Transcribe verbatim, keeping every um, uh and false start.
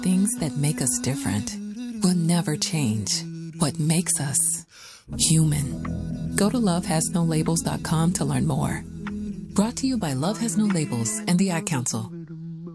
Things that make us different will never change. What makes us human. Go to love has no labels dot com to learn more. Brought to you by Love Has No Labels and the Ad Council.